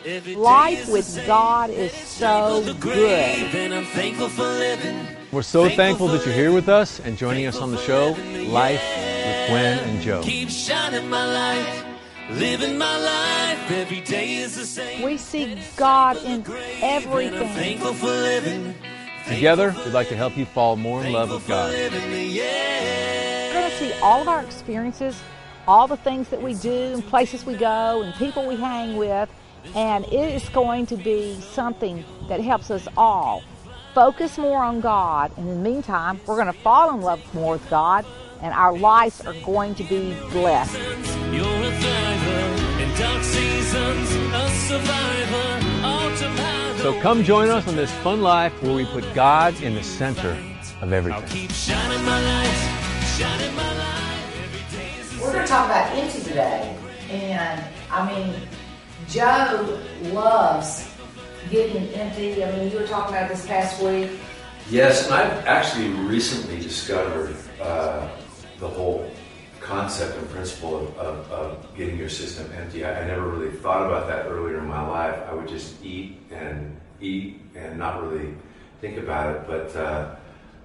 Life with God is so good. We're so thankful that you're here with us and joining us on the show, Life with Gwen and Joe. Keep shining my light, living my life, every day is the same. We see God in everything. Thankful for living. Together, we'd like to help you fall more in love with God. You're going to see all of our experiences, all the things that we do and places we go and people we hang with, and it is going to be something that helps us all focus more on God. And in the meantime, we're going to fall in love more with God, and our lives are going to be blessed. You're a thriver in dark seasons, a survivor, ultimate. So come join us on this fun life where we put God in the center of everything. I'll keep shining my light, shining my light, every day is the We're going to talk about empty today. And, I mean, Joe loves getting empty. I mean, you were talking about this past week. Yes, and I've actually recently discovered the whole concept and principle of getting your system empty. I never really thought about that earlier in my life. I would just eat and not really think about it. But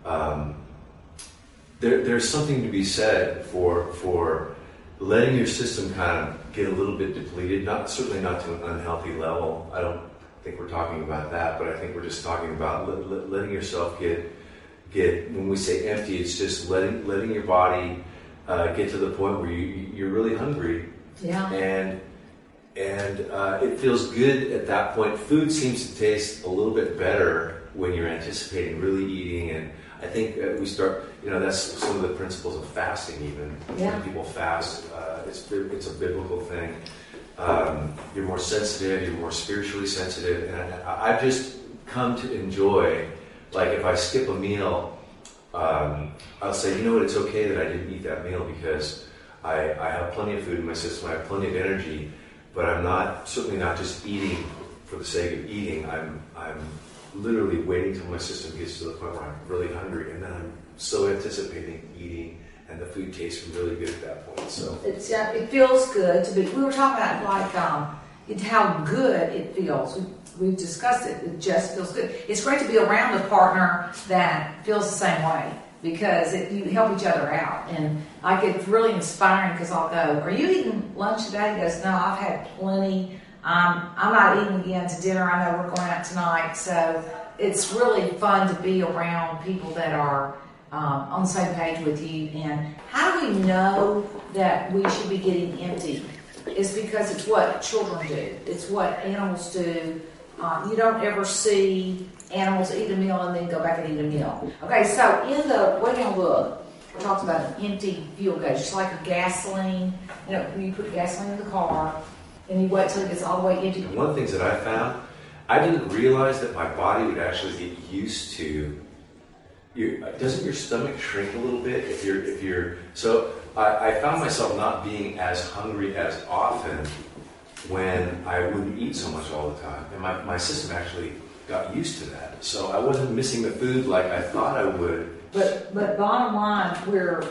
there's something to be said for letting your system kind of get a little bit depleted. Certainly not to an unhealthy level. I don't think we're talking about that, but I think we're just talking about letting yourself get. When we say empty, it's just letting your body get to the point where you're really hungry. Yeah. And it feels good at that point. Food seems to taste a little bit better when you're anticipating really eating. And I think we start, that's some of the principles of fasting even. Yeah. When people fast, it's a biblical thing. You're more sensitive, you're more spiritually sensitive. And I've just come to enjoy, like if I skip a meal, I'll say, you know what, it's okay that I didn't eat that meal because I have plenty of food in my system, I have plenty of energy, but I'm certainly not just eating for the sake of eating. I'm literally waiting till my system gets to the point where I'm really hungry, and then I'm so anticipating eating, and the food tastes really good at that point. So it feels good to be. We were talking about like how good it feels. We've discussed it. It just feels good. It's great to be around a partner that feels the same way because you help each other out. And like it's really inspiring because I'll go, "Are you eating lunch today?" He goes, "No, I've had plenty. I'm not eating again to dinner. I know we're going out tonight." So it's really fun to be around people that are on the same page with you. And how do we know that we should be getting empty? It's because it's what children do. It's what animals do. You don't ever see animals eat a meal and then go back and eat a meal. Okay, so in the way down look, we're talking about an empty fuel gauge. It's like a gasoline. You put gasoline in the car and you wait till it gets all the way empty. one of the things that I found, I didn't realize that my body would actually get used to. Doesn't your stomach shrink a little bit if you're? So I found myself not being as hungry as often when I wouldn't eat so much all the time, and my system actually got used to that. So I wasn't missing the food like I thought I would. But bottom line, we're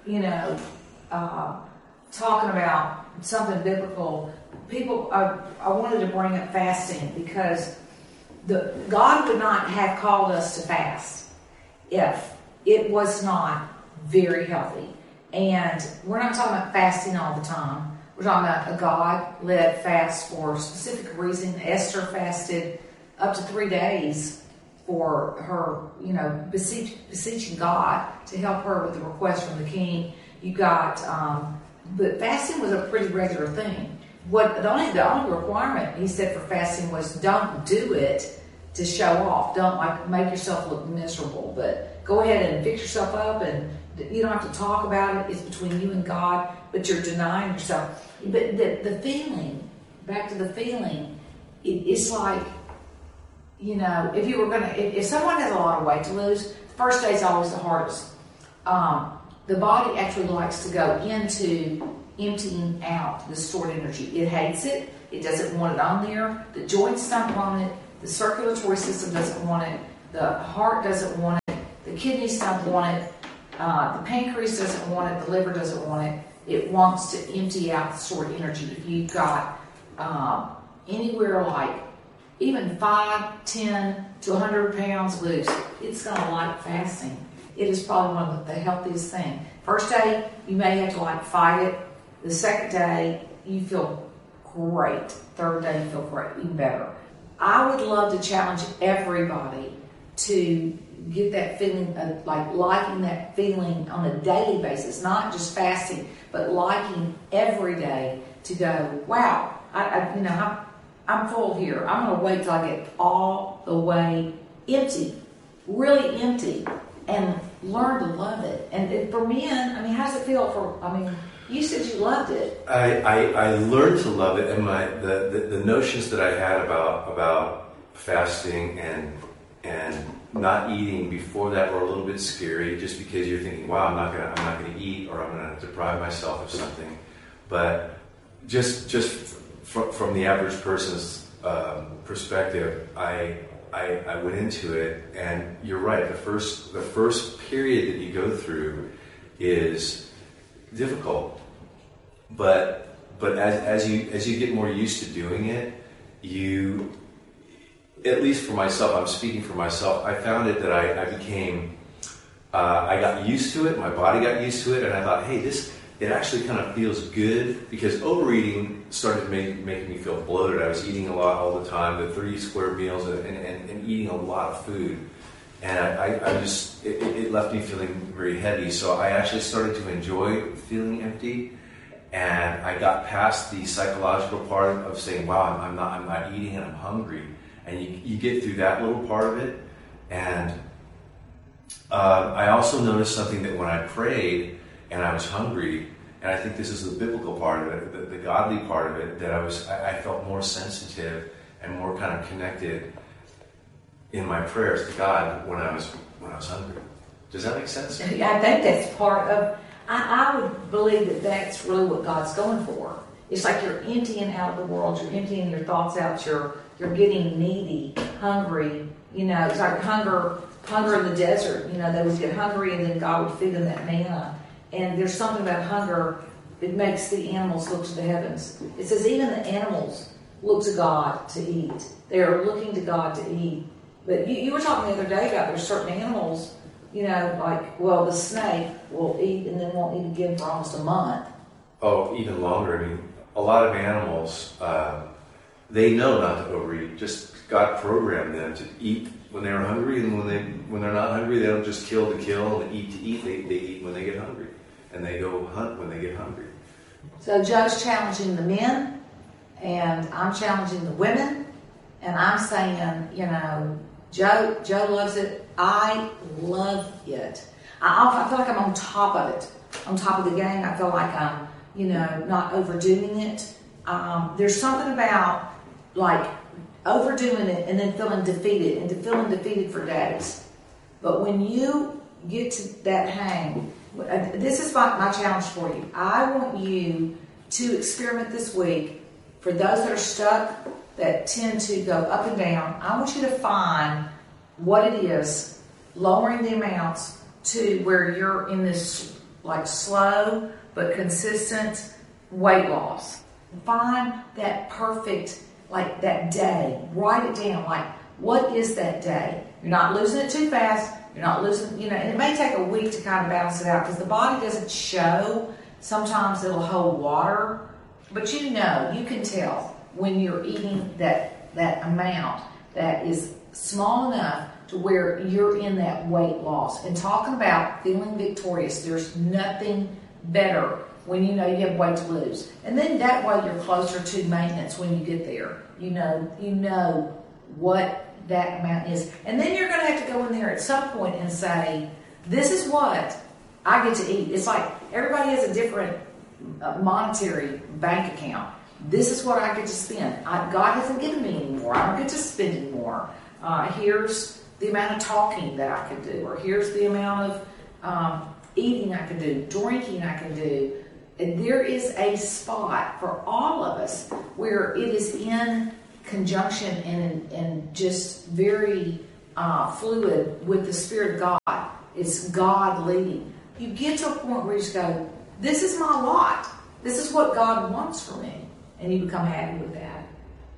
talking about something biblical. People, I wanted to bring up fasting because God would not have called us to fast if it was not very healthy. And we're not talking about fasting all the time. We're talking about a God-led fast for a specific reason. Esther fasted up to 3 days for her, beseeching God to help her with the request from the king. You got, but fasting was a pretty regular thing. The only requirement he said for fasting was don't do it to show off. Don't make yourself look miserable, but go ahead and fix yourself up, and you don't have to talk about it. It's between you and God, but you're denying yourself. But the feeling, back to the feeling, it's like, if someone has a lot of weight to lose, the first day is always the hardest. The body actually likes to go into emptying out the stored energy. It hates it. It doesn't want it on there. The joints don't want it. The circulatory system doesn't want it. The heart doesn't want it. The kidneys don't want it. The pancreas doesn't want it. The liver doesn't want it. It wants to empty out the stored energy. If you've got anywhere like even 5, 10 to 100 pounds loose, it's going to like fasting. It is probably one of the healthiest things. First day, you may have to like fight it. The second day, you feel great. Third day, you feel great, even better. I would love to challenge everybody to get that feeling of like liking that feeling on a daily basis, not just fasting, but liking every day to go, wow, I'm full here. I'm going to wait till I get all the way empty, really empty, and learn to love it. And for men, I mean, how does it feel you said you loved it. I learned to love it, and the notions that I had about fasting and not eating before that were a little bit scary, just because you're thinking, wow, I'm not gonna eat, or I'm gonna deprive myself of something. But just from the average person's perspective, I went into it, and you're right. The first period that you go through is difficult, but as you get more used to doing it, you, at least for myself, I'm speaking for myself, I found it that I became, I got used to it, my body got used to it, and I thought, hey, it actually kind of feels good, because overeating started making me feel bloated. I was eating a lot all the time, the 3 square meals, and eating a lot of food. And it left me feeling very heavy. So I actually started to enjoy feeling empty. And I got past the psychological part of saying, wow, I'm not eating and I'm hungry. And you get through that little part of it. And I also noticed something, that when I prayed and I was hungry, and I think this is the biblical part of it, the godly part of it, that I felt more sensitive and more kind of connected in my prayers to God when I was hungry. Does that make sense? Yeah, I think that's part of. I would believe that that's really what God's going for. It's like you're emptying out the world. You're emptying your thoughts out. You're getting needy, hungry. It's like hunger in the desert. They would get hungry, and then God would feed them that manna. And there's something about hunger that makes the animals look to the heavens. It says even the animals look to God to eat. They are looking to God to eat. But you were talking the other day about there's certain animals, the snake will eat and then won't eat again for almost a month. Oh, even longer. I mean, a lot of animals, they know not to overeat. Just God programmed them to eat when they're hungry, and when they're not hungry, they don't just kill to kill and eat to eat. They eat when they get hungry, and they go hunt when they get hungry. So Joe's challenging the men, and I'm challenging the women, and I'm saying, Joe loves it. I love it. I feel like I'm on top of it, on top of the game. I feel like I'm, not overdoing it. There's something about like overdoing it and then feeling defeated for days. But when you get to that hang, this is my challenge for you. I want you to experiment this week. For those that are stuck, that tend to go up and down, I want you to find what it is, lowering the amounts to where you're in this like slow but consistent weight loss. Find that perfect, like that day. Write it down. Like, what is that day? You're not losing it too fast. You're not losing, and it may take a week to kind of balance it out, because the body doesn't show. Sometimes it'll hold water, but you can tell when you're eating that amount that is small enough to where you're in that weight loss. And talking about feeling victorious, there's nothing better when you have weight to lose. And then that way you're closer to maintenance when you get there. You know what that amount is. And then you're going to have to go in there at some point and say, this is what I get to eat. It's like everybody has a different monetary bank account. This is what I get to spend. God hasn't given me any more. I don't get to spend any more. Here's the amount of talking that I could do, or here's the amount of eating I could do, drinking I can do. And there is a spot for all of us where it is in conjunction and just very fluid with the Spirit of God. It's God leading. You get to a point where you just go, this is my lot. This is what God wants for me. And you become happy with that.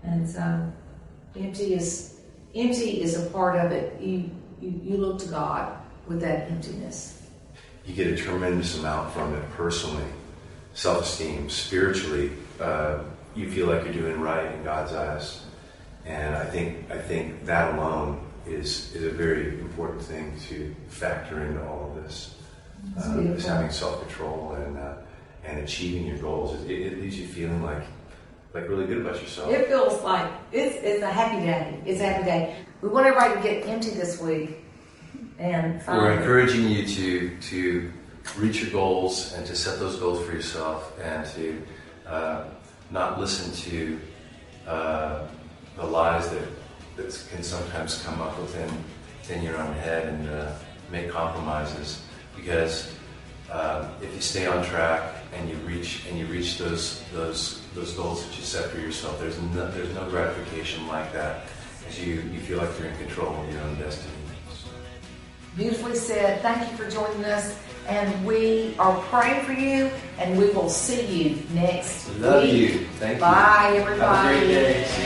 And so empty is a part of it. You look to God with that emptiness. You get a tremendous amount from it personally, self-esteem, spiritually. You feel like you're doing right in God's eyes, and I think that alone is a very important thing to factor into all of this. Is having self-control and achieving your goals. It leaves you feeling like really good about yourself. It feels like it's a happy day. It's a happy day. We want everybody to get empty this week. And we're encouraging you to reach your goals and to set those goals for yourself, and to not listen to the lies that can sometimes come up within your own head, and make compromises. Because if you stay on track and you reach those goals that you set for yourself, there's no gratification like that, as you feel like you're in control of your own destiny. Beautifully said. Thank you for joining us, and we are praying for you, and we will see you next week. Love you. Thank you. Bye, everybody. Have a great day.